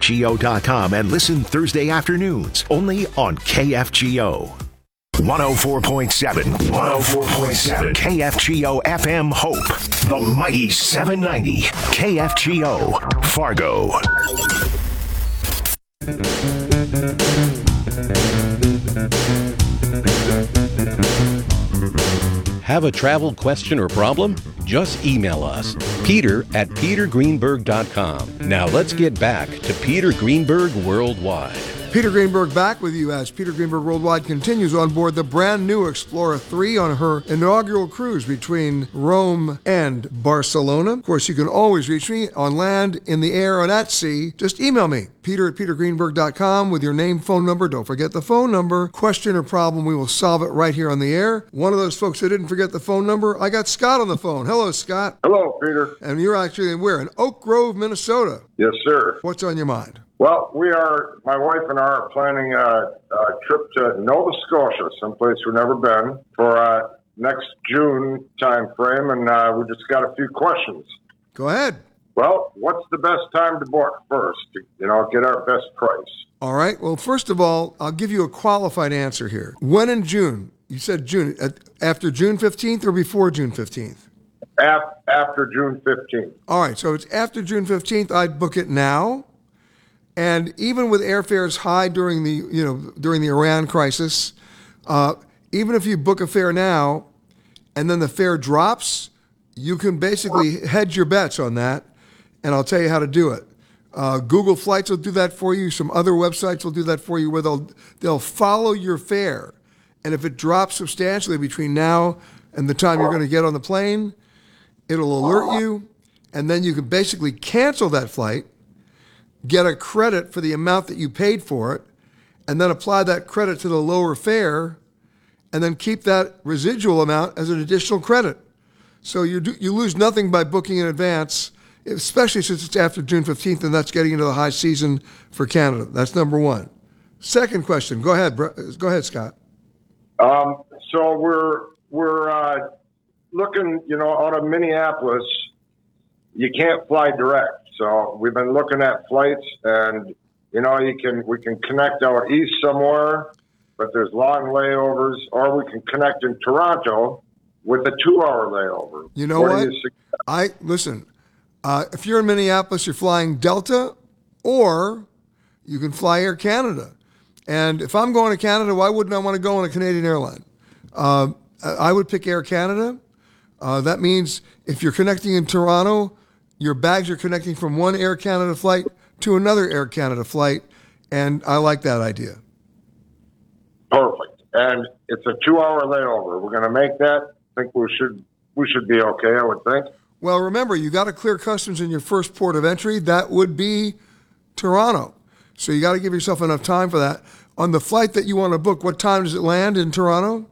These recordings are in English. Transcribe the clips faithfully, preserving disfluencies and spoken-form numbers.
G O dot com and listen Thursday afternoons only on K F G O. one oh four point seven, one oh four point seven K F G O F M Hope, the mighty seven ninety K F G O, Fargo. Have a travel question or problem? Just email us, Peter at peter greenberg dot com. Now let's get back to Peter Greenberg Worldwide. Peter Greenberg back with you as Peter Greenberg Worldwide continues on board the brand new Explorer three on her inaugural cruise between Rome and Barcelona. Of course, you can always reach me on land, in the air, and at sea. Just email me, Peter at peter greenberg dot com, with your name, phone number. Don't forget the phone number. Question or problem, we will solve it right here on the air. One of those folks who didn't forget the phone number, I got Scott on the phone. Hello, Scott. Hello, Peter. And you're actually, where? In Oak Grove, Minnesota. Yes, sir. What's on your mind? Well, we are, my wife and I are planning a, a trip to Nova Scotia, someplace we've never been, for uh, next June time frame, and uh, we just got a few questions. Go ahead. Well, what's the best time to book first to, you know, get our best price? All right. Well, first of all, I'll give you a qualified answer here. When in June? You said June. After June fifteenth or before June fifteenth? After June fifteenth. All right. So it's after June fifteenth. I'd book it now. And even with airfares high during the, you know, during the Iran crisis, uh, even if you book a fare now and then the fare drops, you can basically hedge your bets on that, and I'll tell you how to do it. Uh, Google Flights will do that for you. Some other websites will do that for you, where they'll they'll follow your fare, and if it drops substantially between now and the time you're going to get on the plane, it'll alert you, and then you can basically cancel that flight, get a credit for the amount that you paid for it, and then apply that credit to the lower fare, and then keep that residual amount as an additional credit. So you do, you lose nothing by booking in advance, especially since it's after June fifteenth, and that's getting into the high season for Canada. That's number one. Second question. Go ahead. Go ahead, Scott. Um, so we're we're uh, looking, you know, out of Minneapolis. You can't fly direct. So we've been looking at flights, and you know, you can we can connect out east somewhere, but there's long layovers, or we can connect in Toronto with a two-hour layover. You know what? what? You I listen. Uh, if you're in Minneapolis, you're flying Delta, or you can fly Air Canada. And if I'm going to Canada, why wouldn't I want to go on a Canadian airline? Uh, I would pick Air Canada. Uh, that means if you're connecting in Toronto, your bags are connecting from one Air Canada flight to another Air Canada flight, and I like that idea. Perfect. And it's a two-hour layover. We're going to make that. I think we should we should be okay, I would think. Well, remember, you got to clear customs in your first port of entry. That would be Toronto. So you got to give yourself enough time for that. On the flight that you want to book, what time does it land in Toronto?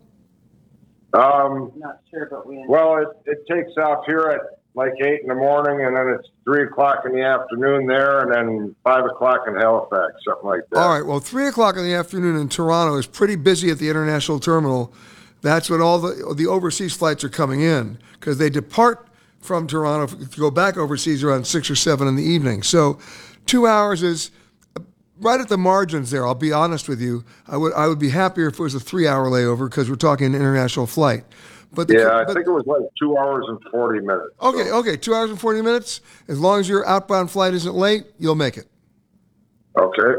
Um, Not sure, but we. Well, it, it takes off here at like eight in the morning, and then it's three o'clock in the afternoon there, and then five o'clock in Halifax, something like that. All right. Well, three o'clock in the afternoon in Toronto is pretty busy at the international terminal. That's when all the the overseas flights are coming in, because they depart from Toronto to go back overseas around six or seven in the evening. So, two hours is right at the margins there. I'll be honest with you. I would I would be happier if it was a three-hour layover, because we're talking an international flight. But the, yeah, I but, think it was like two hours and forty minutes. Okay, so. okay, two hours and forty minutes. As long as your outbound flight isn't late, you'll make it. Okay.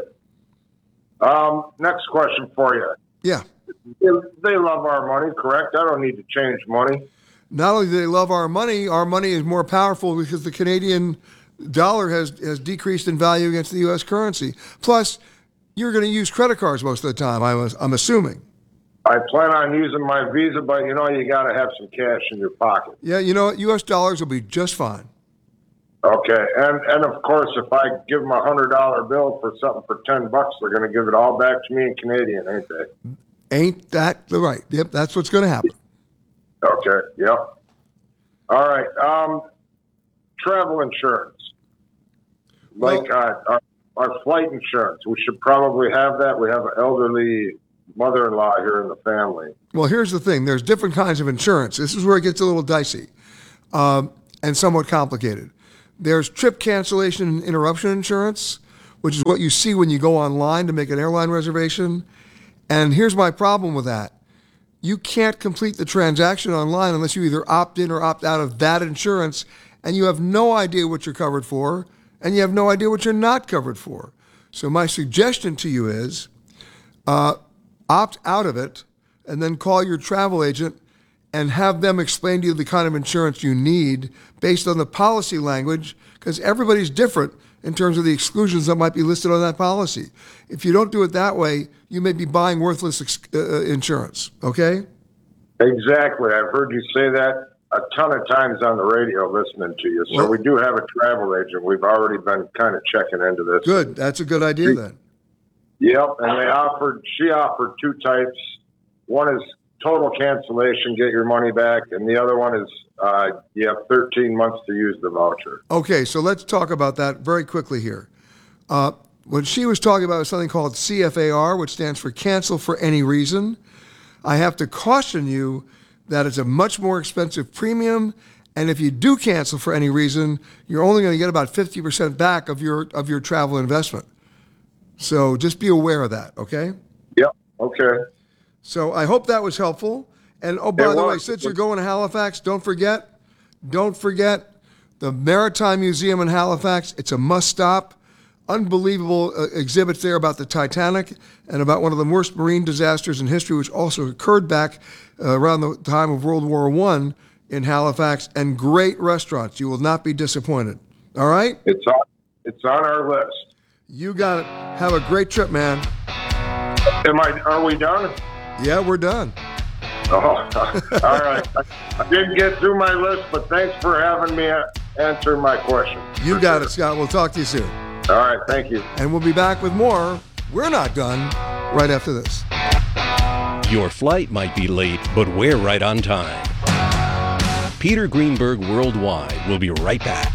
Um, next question for you. Yeah. They, they love our money, correct? I don't need to change money. Not only do they love our money, our money is more powerful because the Canadian dollar has, has decreased in value against the U S currency. Plus, you're going to use credit cards most of the time, I was, I'm assuming. I plan on using my Visa, but, you know, you got to have some cash in your pocket. Yeah, you know what? U S dollars will be just fine. Okay. And, and of course, if I give them a one hundred dollar bill for something for ten bucks, they're going to give it all back to me in Canadian, ain't they? Ain't that right? Yep, that's what's going to happen. Okay, yep. All right. Um, travel insurance. Like Well, uh, our, our flight insurance. We should probably have that. We have an elderly mother-in-law here in the family. Well, here's the thing. There's different kinds of insurance. This is where it gets a little dicey um, and somewhat complicated. There's trip cancellation and interruption insurance, which is what you see when you go online to make an airline reservation. And here's my problem with that. You can't complete the transaction online unless you either opt in or opt out of that insurance, and you have no idea what you're covered for, and you have no idea what you're not covered for. So my suggestion to you is uh, opt out of it and then call your travel agent and have them explain to you the kind of insurance you need based on the policy language, because everybody's different in terms of the exclusions that might be listed on that policy. If you don't do it that way, you may be buying worthless ex- uh, insurance, okay? Exactly. I've heard you say that a ton of times on the radio listening to you. So well, we do have a travel agent. We've already been kind of checking into this. Good. That's a good idea then. Yep. And they offered, she offered two types. One is total cancellation, get your money back. And the other one is uh, you have thirteen months to use the voucher. Okay. So let's talk about that very quickly here. Uh, what she was talking about was something called C F A R, which stands for cancel for any reason. I have to caution you that it's a much more expensive premium, and if you do cancel for any reason, you're only going to get about fifty percent back of your of your travel investment. So just be aware of that, okay? Yep, okay. So I hope that was helpful. And oh, by it the was. way, since you're going to Halifax, don't forget, don't forget the Maritime Museum in Halifax. It's a must-stop. Unbelievable uh, exhibits there about the Titanic and about one of the worst marine disasters in history, which also occurred back uh, around the time of World War One in Halifax, and great restaurants. You will not be disappointed. All right? It's on, it's on our list. You got it. Have a great trip, man. Am I? Are we done? Yeah, we're done. Oh, all right. I, I didn't get through my list, but thanks for having me answer my question. You got it, Scott. We'll talk to you soon. All right, thank you. And we'll be back with more. We're not done right after this. Your flight might be late, but we're right on time. Peter Greenberg Worldwide will be right back.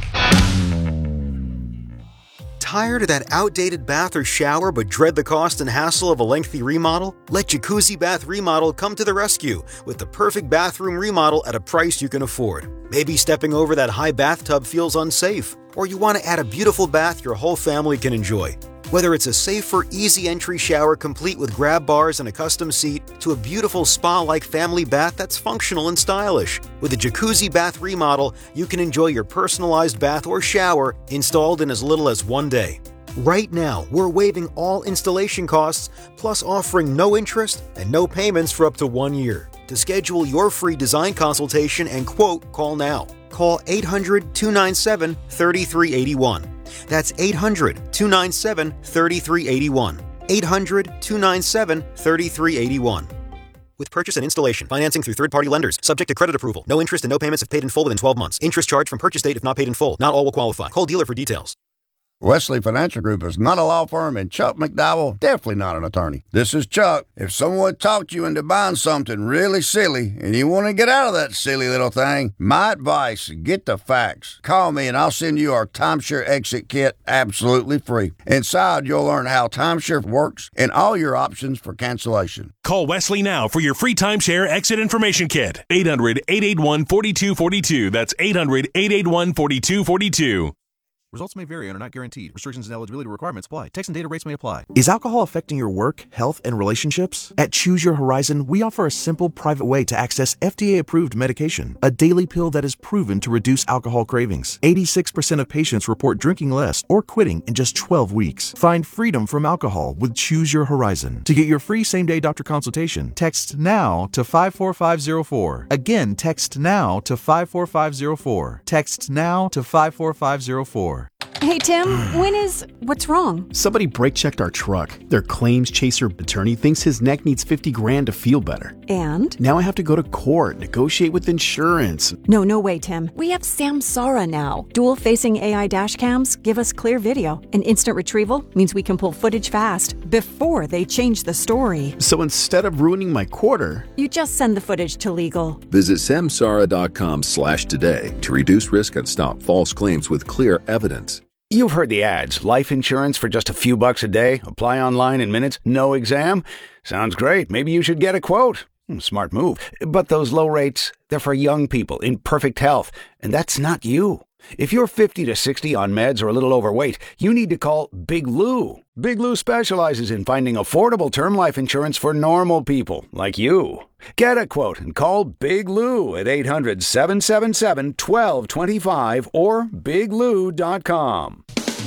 Tired of that outdated bath or shower but dread the cost and hassle of a lengthy remodel? Let Jacuzzi Bath Remodel come to the rescue with the perfect bathroom remodel at a price you can afford. Maybe stepping over that high bathtub feels unsafe, or you want to add a beautiful bath your whole family can enjoy. Whether it's a safer, easy entry shower complete with grab bars and a custom seat, to a beautiful spa-like family bath that's functional and stylish. With a Jacuzzi Bath Remodel, you can enjoy your personalized bath or shower installed in as little as one day. Right now, we're waiving all installation costs, plus offering no interest and no payments for up to one year. To schedule your free design consultation and quote, call now. Call eight hundred, two nine seven, three three eight one. That's eight hundred, two nine seven, three three eight one. eight hundred, two nine seven, three three eight one. With purchase and installation, financing through third-party lenders, subject to credit approval. No interest and no payments if paid in full within twelve months. Interest charged from purchase date if not paid in full. Not all will qualify. Call dealer for details. Wesley Financial Group is not a law firm, and Chuck McDowell definitely not an attorney. This is Chuck. If someone talked you into buying something really silly and you want to get out of that silly little thing, my advice, get the facts. Call me and I'll send you our timeshare exit kit absolutely free. Inside, you'll learn how timeshare works and all your options for cancellation. Call Wesley now for your free timeshare exit information kit. eight hundred, eight eight one, four two four two. That's eight hundred, eight eight one, four two four two. Results may vary and are not guaranteed. Restrictions and eligibility requirements apply. Text and data rates may apply. Is alcohol affecting your work, health, and relationships? At Choose Your Horizon, we offer a simple, private way to access F D A-approved medication, a daily pill that is proven to reduce alcohol cravings. eighty-six percent of patients report drinking less or quitting in just twelve weeks. Find freedom from alcohol with Choose Your Horizon. To get your free same-day doctor consultation, text NOW to five four five zero four. Again, text NOW to five four five zero four. Text NOW to five four five zero four. Hey, Tim, when is... What's wrong? Somebody brake-checked our truck. Their claims chaser attorney thinks his neck needs fifty grand to feel better. And? Now I have to go to court, negotiate with insurance. No, no way, Tim. We have Samsara now. Dual-facing A I dash cams give us clear video, and instant retrieval means we can pull footage fast before they change the story. So instead of ruining my quarter... You just send the footage to legal. Visit samsara.com slash today to reduce risk and stop false claims with clear evidence. You've heard the ads. Life insurance for just a few bucks a day. Apply online in minutes. No exam. Sounds great. Maybe you should get a quote. Smart move. But those low rates, they're for young people in perfect health. And that's not you. If you're fifty to sixty on meds or a little overweight, you need to call Big Lou. Big Lou specializes in finding affordable term life insurance for normal people like you. Get a quote and call Big Lou at eight hundred, seven seven seven, one two two five or big lou dot com.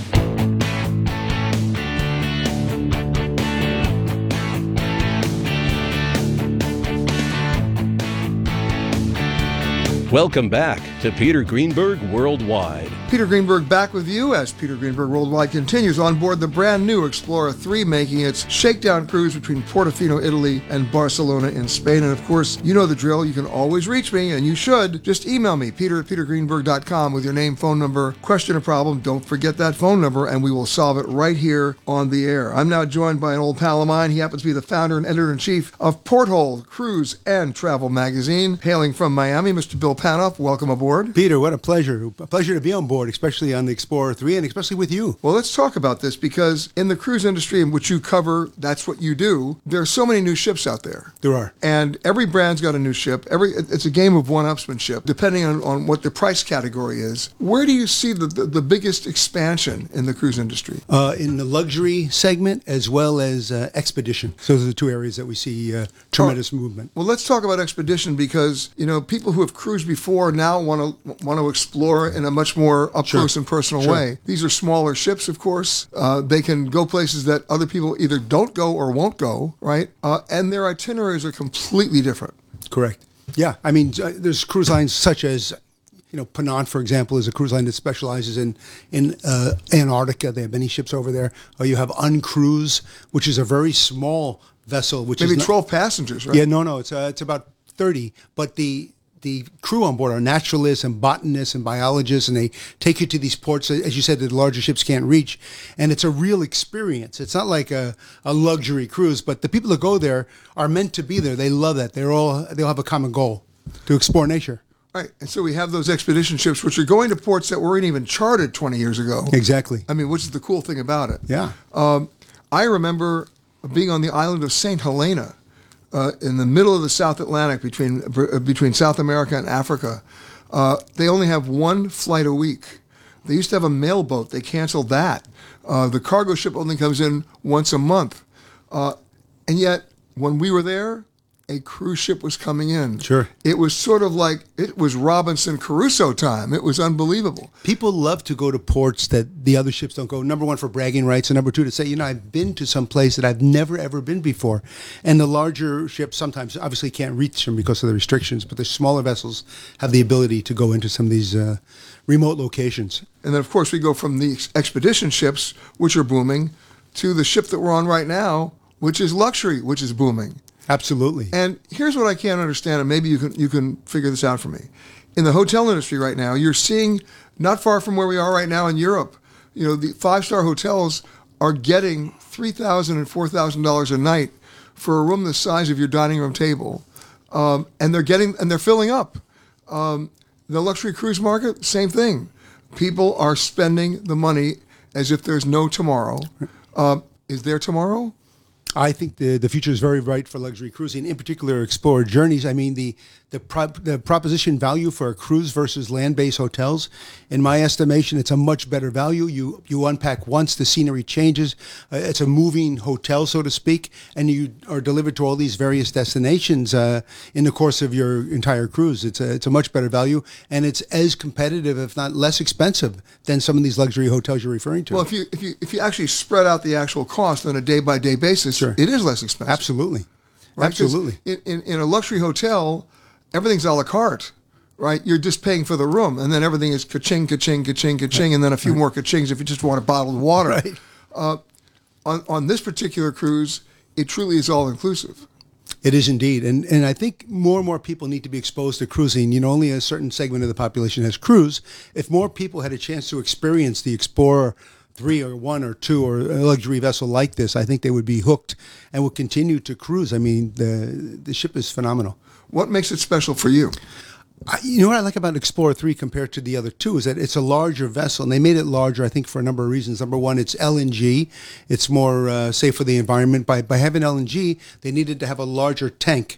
Welcome back to Peter Greenberg Worldwide. Peter Greenberg back with you as Peter Greenberg Worldwide continues on board the brand new Explorer three, making its shakedown cruise between Portofino, Italy, and Barcelona in Spain. And of course, you know the drill. You can always reach me, and you should. Just email me, peter at peter greenberg dot com, with your name, phone number, question, or problem. Don't forget that phone number, and we will solve it right here on the air. I'm now joined by an old pal of mine. He happens to be the founder and editor-in-chief of Porthole Cruise and Travel Magazine, hailing from Miami, Mister Bill Panoff. Welcome aboard. Peter, what a pleasure. A pleasure to be on board, especially on the Explorer three and especially with you. Well, let's talk about this, because in the cruise industry in which you cover, that's what you do, there are so many new ships out there. There are. And every brand's got a new ship. Every It's a game of one-upsmanship, depending on, on what the price category is. Where do you see the, the, the biggest expansion in the cruise industry? Uh, in the luxury segment as well as uh, expedition. So those are the two areas that we see uh, tremendous oh, movement. Well, let's talk about expedition, because, you know, people who have cruised before now want to want to explore in a much more up close sure. and personal sure. way. These are smaller ships, of course. Uh, they can go places that other people either don't go or won't go, right? Uh, and their itineraries are completely different. Correct. Yeah. I mean, uh, there's cruise lines such as, you know, Ponant, for example, is a cruise line that specializes in in uh, Antarctica. They have many ships over there. Or you have Uncruise, which is a very small vessel, which maybe is maybe twelve passengers, right? Yeah, no, no, it's uh, it's about thirty. But the the crew on board are naturalists and botanists and biologists, and they take you to these ports, as you said, that the larger ships can't reach. And it's a real experience. It's not like a, a luxury cruise, but the people that go there are meant to be there. They love that. They're all they'll have a common goal, to explore nature. Right. And so we have those expedition ships, which are going to ports that weren't even charted twenty years ago. Exactly. I mean, which is the cool thing about it. Yeah. Um, I remember being on the island of Saint Helena, uh, in the middle of the South Atlantic, between uh, between South America and Africa. Uh, they only have one flight a week. They used to have a mail boat. They canceled that. Uh, the cargo ship only comes in once a month. Uh, and yet, when we were there, a cruise ship was coming in. Sure. It was sort of like, it was Robinson Crusoe time. It was unbelievable. People love to go to ports that the other ships don't go. Number one, for bragging rights, and number two, to say, you know, I've been to some place that I've never, ever been before. And the larger ships sometimes obviously can't reach them because of the restrictions, but the smaller vessels have the ability to go into some of these uh, remote locations. And then, of course, we go from the ex- expedition ships, which are booming, to the ship that we're on right now, which is luxury, which is booming. Absolutely. And here's what I can't understand, and maybe you can you can figure this out for me. In the hotel industry right now, you're seeing, not far from where we are right now in Europe, you know, the five-star hotels are getting three thousand dollars and four thousand dollars a night for a room the size of your dining room table. Um, and they're getting and they're filling up. Um, the luxury cruise market, same thing. People are spending the money as if there's no tomorrow. Um, is there tomorrow? I think the the future is very bright for luxury cruising, in particular Explorer Journeys. I mean, the the, pro, the proposition value for a cruise versus land-based hotels, in my estimation, it's a much better value. You you unpack once, the scenery changes. Uh, it's a moving hotel, so to speak, and you are delivered to all these various destinations uh, in the course of your entire cruise. It's a it's a much better value, and it's as competitive, if not less expensive, than some of these luxury hotels you're referring to. Well, if you if you if you actually spread out the actual cost on a day-by-day basis, sure. It is less expensive. Absolutely. Right? Absolutely. In, in, in a luxury hotel, everything's a la carte, right? You're just paying for the room, and then everything is ka-ching, ka-ching, ka-ching, ka-ching, right. And then a few right. more ka-chings if you just want a bottle of water. Right. Uh, on, on this particular cruise, it truly is all-inclusive. It is indeed. And and I think more and more people need to be exposed to cruising. You know, only a certain segment of the population has cruise. If more people had a chance to experience the Explorer three or one or two or a luxury vessel like this, I think they would be hooked and would continue to cruise. I mean, the the ship is phenomenal. What makes it special for you? I, you know what I like about Explorer three compared to the other two is that it's a larger vessel, and they made it larger, I think, for a number of reasons. Number one, it's L N G. It's more uh, safe for the environment. By by having L N G, they needed to have a larger tank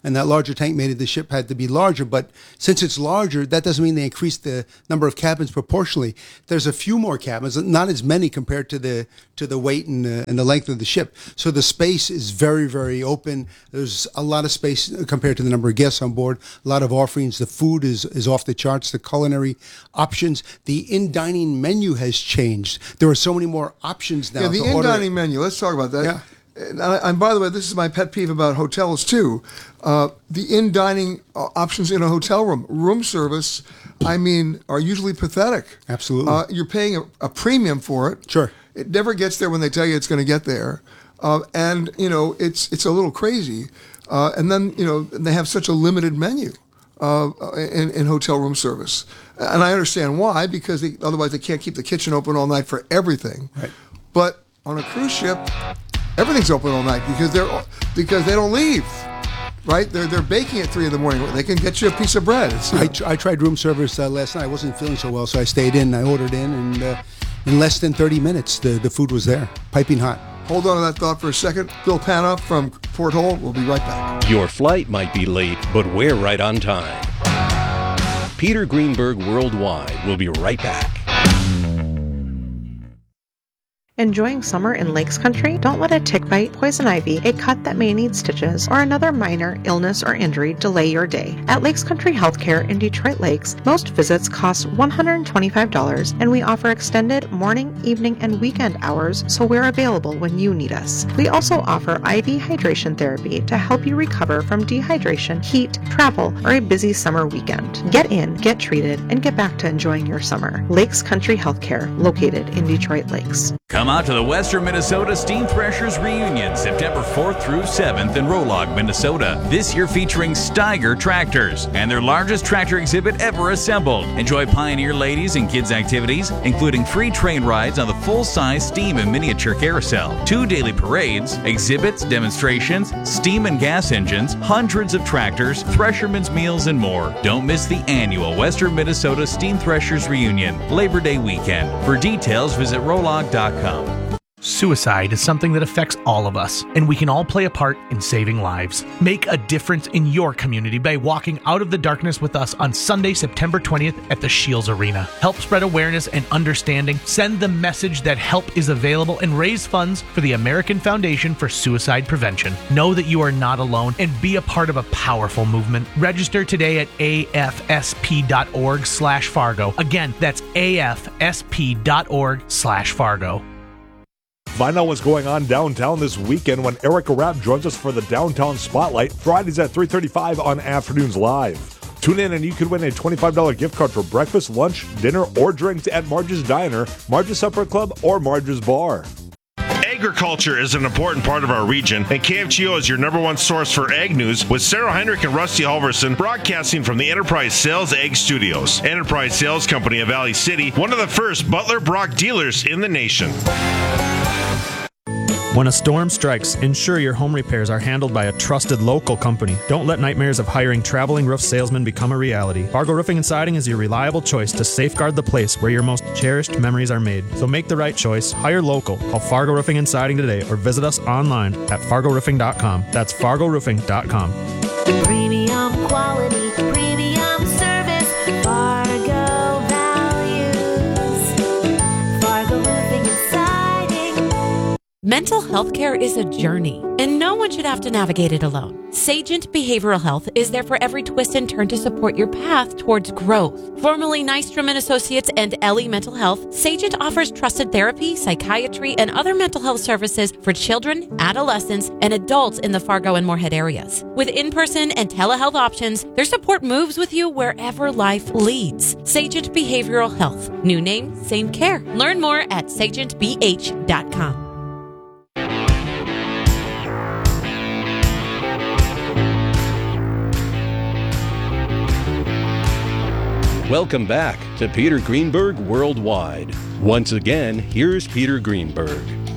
and that larger tank made it the ship had to be larger. But since it's larger, that doesn't mean they increased the number of cabins proportionally. There's a few more cabins, not as many compared to the to the weight and the, and the length of the ship. So the space is very, very open. There's a lot of space compared to the number of guests on board. A lot of offerings. The food is is off the charts. The culinary options. The in-dining menu has changed. There are so many more options now. Yeah, the to order. in-dining menu. Let's talk about that. Yeah. And, I, and by the way, this is my pet peeve about hotels too. Uh, the in-dining uh, options in a hotel room, room service, I mean, are usually pathetic. Absolutely. Uh, you're paying a, a premium for it. Sure. It never gets there when they tell you it's going to get there, uh, and you know it's it's a little crazy. Uh, and then you know they have such a limited menu uh, in, in hotel room service, and I understand why, because they, otherwise they can't keep the kitchen open all night for everything. Right. But on a cruise ship, everything's open all night because they're because they don't leave. Right? They're they're baking at three in the morning. They can get you a piece of bread. It's, you know. I, tr- I tried room service uh, last night. I wasn't feeling so well, so I stayed in. I ordered in, and uh, in less than thirty minutes, the, the food was there, piping hot. Hold on to that thought for a second. Bill Panoff from Port Hull. We'll be right back. Your flight might be late, but we're right on time. Peter Greenberg Worldwide will be right back. Enjoying summer in Lakes Country? Don't let a tick bite, poison ivy, a cut that may need stitches, or another minor illness or injury delay your day. At Lakes Country Healthcare in Detroit Lakes, most visits cost one hundred twenty-five dollars, and we offer extended morning, evening, and weekend hours, so we're available when you need us. We also offer I V hydration therapy to help you recover from dehydration, heat, travel, or a busy summer weekend. Get in, get treated, and get back to enjoying your summer. Lakes Country Healthcare, located in Detroit Lakes. Come out to the Western Minnesota Steam Threshers Reunion, September fourth through seventh in Rolog, Minnesota. This year featuring Steiger tractors and their largest tractor exhibit ever assembled. Enjoy Pioneer ladies and kids activities, including free train rides on the full-size steam and miniature carousel, two daily parades, exhibits, demonstrations, steam and gas engines, hundreds of tractors, threshermen's meals, and more. Don't miss the annual Western Minnesota Steam Threshers Reunion, Labor Day weekend. For details, visit rolog dot com. Suicide is something that affects all of us, and we can all play a part in saving lives. Make a difference in your community by walking out of the darkness with us on Sunday, September twentieth at the Shields Arena. Help spread awareness and understanding, send the message that help is available, and raise funds for the American Foundation for Suicide Prevention. Know that you are not alone and be a part of a powerful movement. Register today at A F S P dot org slash Fargo. Again, that's A F S P dot org slash Fargo. Find out what's going on downtown this weekend when Erica Rapp joins us for the Downtown Spotlight, Fridays at three thirty-five on Afternoons Live. Tune in and you could win a twenty-five dollars gift card for breakfast, lunch, dinner, or drinks at Marge's Diner, Marge's Supper Club, or Marge's Bar. Agriculture is an important part of our region, and K F G O is your number one source for ag news, with Sarah Heinrich and Rusty Halverson broadcasting from the Enterprise Sales Ag Studios. Enterprise Sales Company of Valley City, one of the first Butler Brock dealers in the nation. When a storm strikes, ensure your home repairs are handled by a trusted local company. Don't let nightmares of hiring traveling roof salesmen become a reality. Fargo Roofing and Siding is your reliable choice to safeguard the place where your most cherished memories are made. So make the right choice. Hire local. Call Fargo Roofing and Siding today or visit us online at fargo roofing dot com. That's fargo roofing dot com. Premium quality, premium service, Fargo values, Fargo Roofing and Siding. Mental health care is a journey, and no one should have to navigate it alone. Sagent Behavioral Health is there for every twist and turn to support your path towards growth. Formerly Nystrom and Associates and Ellie Mental Health, Sagent offers trusted therapy, psychiatry, and other mental health services for children, adolescents, and adults in the Fargo and Moorhead areas. With in-person and telehealth options, their support moves with you wherever life leads. Sagent Behavioral Health. New name, same care. Learn more at sagent b h dot com. Welcome back to Peter Greenberg Worldwide. Once again, here's Peter Greenberg.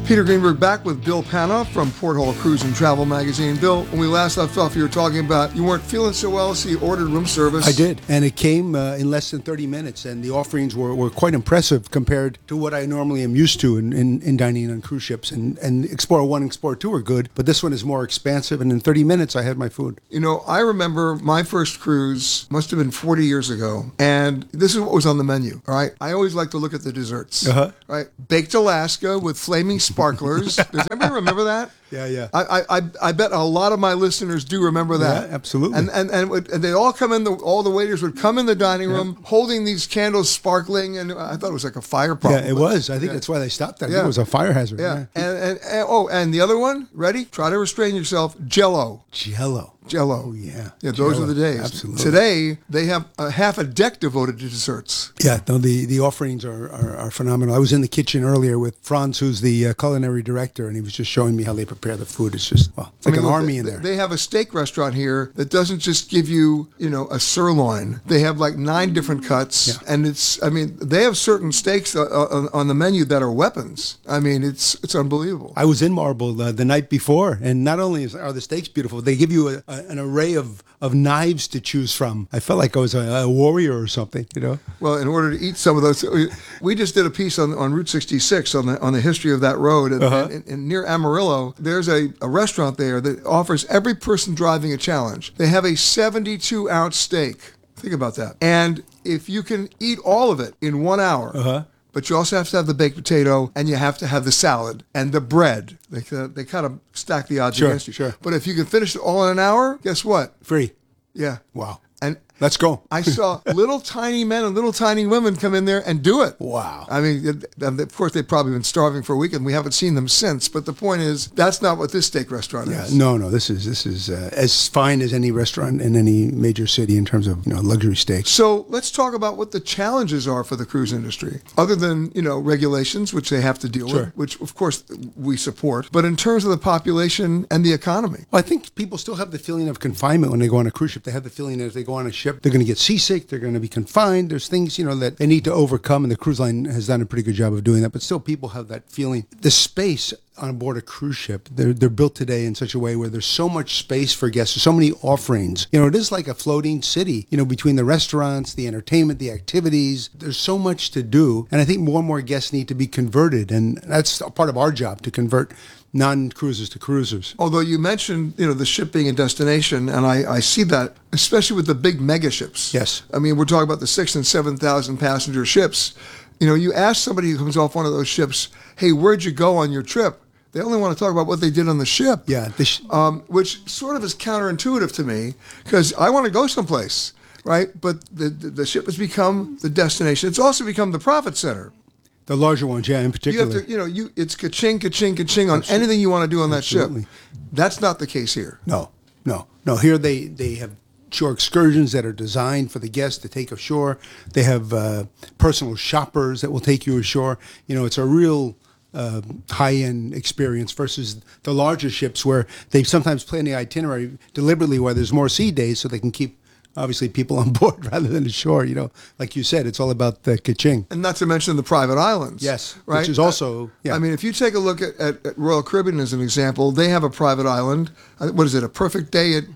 Peter Greenberg back with Bill Pana from Porthole Cruise and Travel Magazine. Bill, when we last left off, you were talking about you weren't feeling so well, so you ordered room service. I did, and it came uh, in less than thirty minutes, and the offerings were, were quite impressive compared to what I normally am used to in, in, in dining on cruise ships. And, and Explorer one and Explorer two are good, but this one is more expansive, and in thirty minutes I had my food. You know, I remember my first cruise must have been forty years ago, and this is what was on the menu, all right? I always like to look at the desserts, Uh-huh. right? Baked Alaska with flaming sparklers. Does anybody remember that? Yeah, yeah. I, I I bet a lot of my listeners do remember that. Yeah, absolutely. And and and, it would, and they all come in. The all the waiters would come in the dining room Yeah. holding these candles, sparkling, and I thought it was like a fire pump. Yeah, it but- was. I think yeah. that's why they stopped that. I Yeah. think it was a fire hazard. Yeah. And, and and oh, and the other one, ready? Try to restrain yourself. Jello. Jello. Jello. Oh, yeah. Yeah, those Jell-O. are the days. Absolutely. Today, they have a half a deck devoted to desserts. Yeah, no, the, the offerings are, are, are phenomenal. I was in the kitchen earlier with Franz, who's the uh, culinary director, and he was just showing me how they prepare the food. It's just, well, it's like I mean, an look, army they, in there. They have a steak restaurant here that doesn't just give you, you know, a sirloin. They have like nine different cuts, Yeah. and it's, I mean, they have certain steaks uh, on, on the menu that are weapons. I mean, it's it's unbelievable. I was in Marble uh, the night before, and not only is, are the steaks beautiful, they give you a, a, an array of, of knives to choose from. I felt like I was a, a warrior or something, you know? Well, in order to eat some of those, we- we just did a piece on, on Route sixty-six on the on the history of that road, and, Uh-huh. and, and near Amarillo, there's a, a restaurant there that offers every person driving a challenge. They have a seventy-two ounce steak. Think about that. And if you can eat all of it in one hour, Uh-huh. but you also have to have the baked potato, and you have to have the salad and the bread. They uh, they kind of stack the odds Sure, against you. sure. But if you can finish it all in an hour, guess what? Free. Yeah. Wow. And Let's go. I saw little tiny men and little tiny women come in there and do it. Wow. I mean, it- and of course, they've probably been starving for a week, and we haven't seen them since. But the point is, that's not what this steak restaurant Yeah, is. no, no. This is this is uh, as fine as any restaurant in any major city in terms of you know luxury steaks. So let's talk about what the challenges are for the cruise industry, other than you know regulations, which they have to deal Sure. with, which of course we support. But in terms of the population and the economy, Well, I think people still have the feeling of confinement when they go on a cruise ship. They have the feeling that if they go on a ship, they're going to get seasick. They're going to be confined. There's things, you know, that they need to overcome, and the cruise line has done a pretty good job of doing that. But still, people have that feeling. The space on board a cruise ship, they're, they're built today in such a way where there's so much space for guests, there's so many offerings. You know, it is like a floating city, you know, between the restaurants, the entertainment, the activities. There's so much to do. And I think more and more guests need to be converted. And that's a part of our job, to convert non-cruisers to cruisers. although you mentioned you know the ship being a destination, and I, I see that especially with the big mega ships. Yes. I mean, we're talking about the six and seven thousand passenger ships. You know, you ask somebody who comes off one of those ships, "Hey, where'd you go on your trip?" They only want to talk about what they did on the ship. Yeah. The sh- um, which sort of is counterintuitive to me, because I want to go someplace, right? But the, the the ship has become the destination. It's also become the profit center. the larger ones, yeah, in You particular. have to, you know, you it's ka-ching, ka-ching, ka-ching on anything you want to do on that Absolutely. ship. That's not the case here. No, no, no. Here they, they have shore excursions that are designed for the guests to take ashore. They have uh, personal shoppers that will take you ashore. You know, it's a real uh, high-end experience versus the larger ships where they sometimes plan the itinerary deliberately where there's more sea days so they can keep, obviously, people on board rather than ashore. You know, like you said, it's all about the ka-ching. And not to mention the private islands. Yes, right? which is also, yeah. I mean, if you take a look at, at, at Royal Caribbean as an example, they have a private island. Uh, What is it? A perfect day at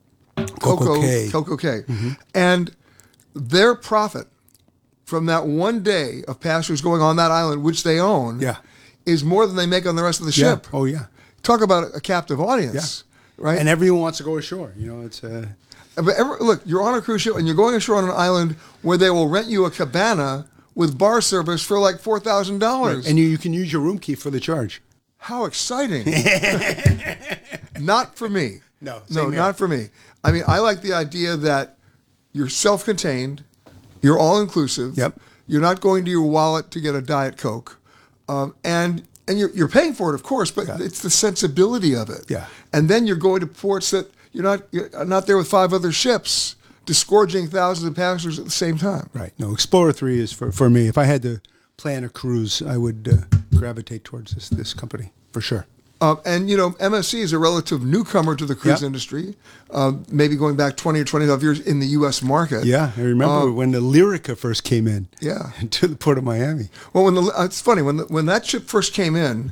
Coco Coco Cay. Coco Cay. Mm-hmm. And their profit from that one day of passengers going on that island, which they own, Yeah. is more than they make on the rest of the Yeah. ship. Oh, yeah. Talk about a captive audience, right? And everyone wants to go ashore. You know, it's uh, But ever, look, you're on a cruise ship and you're going ashore on an island where they will rent you a cabana with bar service for like four thousand dollars. and you, you can use your room key for the charge. How exciting! Not for me. No, no, same here. not for me. I mean, I like the idea that you're self-contained, you're all-inclusive. Yep. You're not going to your wallet to get a Diet Coke, um, and and you're you're paying for it, of course, but it's the sensibility of it. Yeah. And then you're going to ports that you're not you're not there with five other ships, disgorging thousands of passengers at the same time. Right. No, Explorer three is for, for me. If I had to plan a cruise, I would uh, gravitate towards this this company for sure. Uh, and, you know, M S C is a relative newcomer to the cruise Yep. industry, uh, maybe going back twenty or twenty-five years in the U S market. Yeah, I remember Uh, when the Lyrica first came in. Yeah. To the port of Miami. Well, when the, uh, it's funny, when the, when that ship first came in,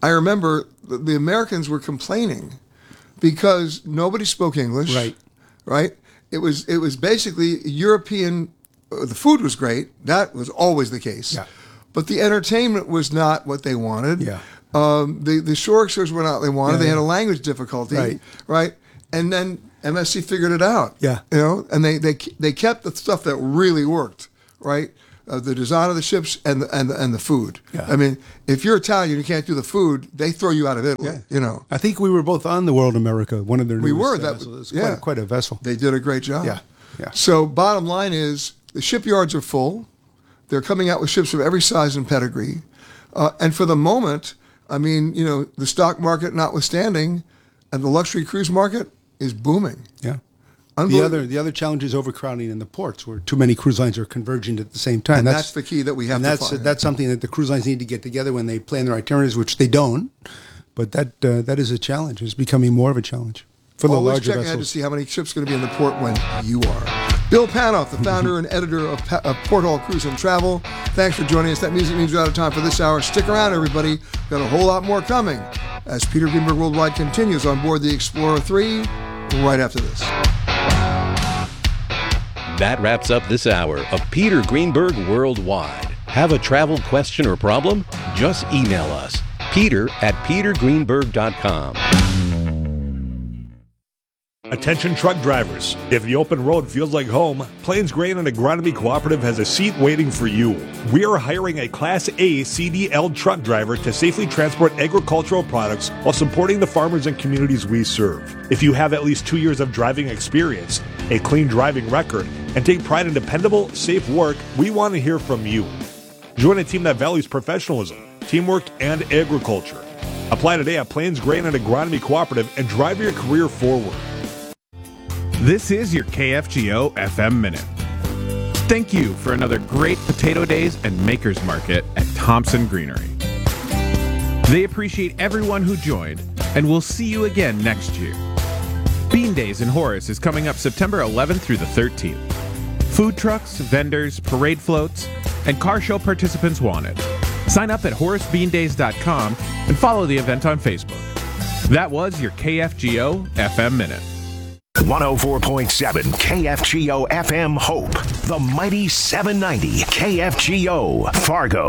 I remember the, the Americans were complaining because nobody spoke English. Right. Right. It was it was basically European. Uh, the food was great. That was always the case. Yeah. But the entertainment was not what they wanted. Yeah. Um, the the shortsters were not what they wanted. Yeah, they had yeah. a language difficulty. Right. Right. And then M S C figured it out. Yeah. You know, and they they they kept the stuff that really worked. Right. Uh, the design of the ships and the, and the, and the food. Yeah. I mean, if you're Italian, and you can't do the food. They throw you out of Italy. Yeah. You know. I think we were both on the World America, one of their We newest, were. uh, That vessels. It's yeah. quite, quite a vessel. They did a great job. Yeah. Yeah. So bottom line is the shipyards are full. They're coming out with ships of every size and pedigree. Uh, and for the moment, I mean, you know, the stock market notwithstanding, and the luxury cruise market is booming. Yeah. The other the other challenge is overcrowding in the ports, where too many cruise lines are converging at the same time. And that's, that's the key that we have and to that's, find. That's something that the cruise lines need to get together when they plan their itineraries, which they don't. But that uh, that is a challenge. It's becoming more of a challenge for the Always larger check ahead to vessels. see how many ships are going to be in the port when you are. Bill Panoff, the founder and editor of, pa- of Port Hall Cruise and Travel. Thanks for joining us. That music means we're out of time for this hour. Stick around, everybody. Got a whole lot more coming as Peter Greenberg Worldwide continues on board the Explorer three right after this. That wraps up this hour of Peter Greenberg Worldwide. Have a travel question or problem? Just email us, peter at peter greenberg dot com. Attention truck drivers. If the open road feels like home, Plains Grain and Agronomy Cooperative has a seat waiting for you. We are hiring a Class A C D L truck driver to safely transport agricultural products while supporting the farmers and communities we serve. If you have at least two years of driving experience, a clean driving record, and take pride in dependable, safe work, we want to hear from you. Join a team that values professionalism, teamwork, and agriculture. Apply today at Plains Grain and Agronomy Cooperative and drive your career forward. This is your K F G O F M Minute. Thank you for another great Potato Days and Makers Market at Thompson Greenery. They appreciate everyone who joined, and we'll see you again next year. Bean Days in Horace is coming up September eleventh through the thirteenth. Food trucks, vendors, parade floats, and car show participants wanted. Sign up at horace bean days dot com and follow the event on Facebook. That was your K F G O F M Minute. one oh four point seven K F G O F M Hope, the mighty seven ninety K F G O Fargo.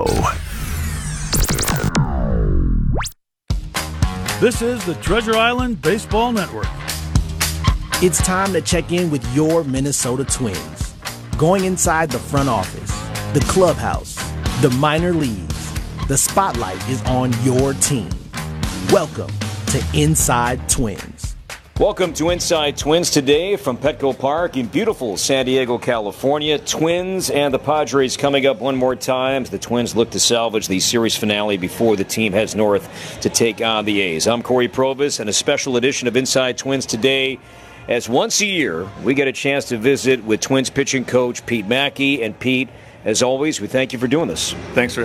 This is the Treasure Island Baseball Network. It's time to check in with your Minnesota Twins. Going inside the front office, the clubhouse, the minor leagues, the spotlight is on your team. Welcome to Inside Twins. Welcome to Inside Twins today from Petco Park in beautiful San Diego, California. Twins and the Padres coming up one more time. The Twins look to salvage the series finale before the team heads north to take on the A's. I'm Corey Provis, and a special edition of Inside Twins today, as once a year we get a chance to visit with Twins pitching coach Pete Mackey. And Pete, as always, we thank you for doing this. Thanks for